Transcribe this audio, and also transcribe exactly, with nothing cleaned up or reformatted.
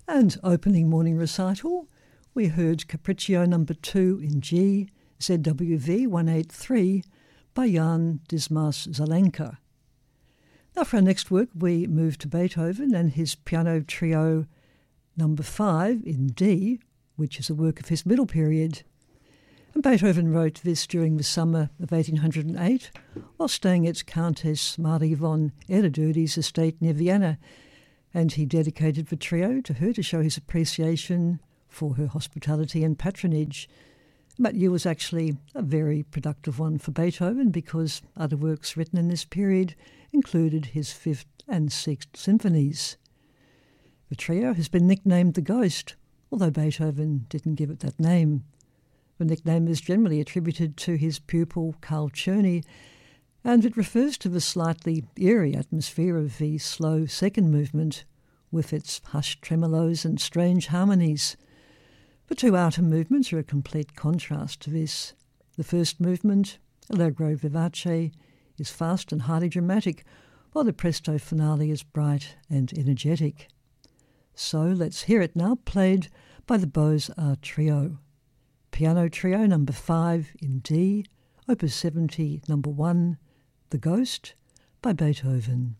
And opening morning recital, we heard Capriccio number two in G, Z W V one eighty-three by Jan Dismas Zelenka. Now for our next work, we move to Beethoven and his piano trio number five in D, which is a work of his middle period. And Beethoven wrote this during the summer of eighteen oh eight while staying at Countess Marie von Erdedudy's estate near Vienna, and he dedicated the trio to her to show his appreciation for her hospitality and patronage. That year was actually a very productive one for Beethoven because other works written in this period included his Fifth and Sixth Symphonies. The trio has been nicknamed the Ghost, although Beethoven didn't give it that name. The nickname is generally attributed to his pupil Carl Czerny, and it refers to the slightly eerie atmosphere of the slow second movement, with its hushed tremolos and strange harmonies. The two outer movements are a complete contrast to this. The first movement, Allegro vivace, is fast and highly dramatic, while the presto finale is bright and energetic. So let's hear it now, played by the Beaux-Arts Trio. Piano Trio number five in D, Opus seventy number one, The Ghost, by Beethoven.